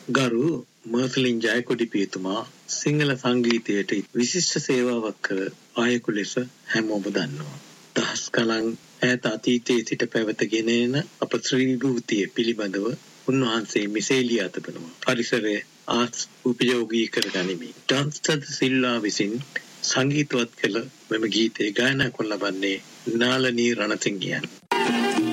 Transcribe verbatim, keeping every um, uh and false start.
ගරු මර්සලින් ජයකොඩිපියතුමා සිංහල සංගීතයට විශිෂ්ට සේවාවක් කළ ආයකු ලෙස හැමෝම දන්නවා. දහස් ගණන් ඈත අතීතයේ සිට පැවතගෙන එන අප ශ්‍රී විභූතිය පිළිබඳව උන්වහන්සේ මෙසේ ලියා තිබෙනවා. පරිසරය ආත් උපයෝගී කර ගනිමින් ඩන්ස්ටඩ් සිල්වා විසින් සංගීතවත් කළ මෙම ගීතය ගායනා කොට ලබන්නේ නාලනී රණසිංහයන්.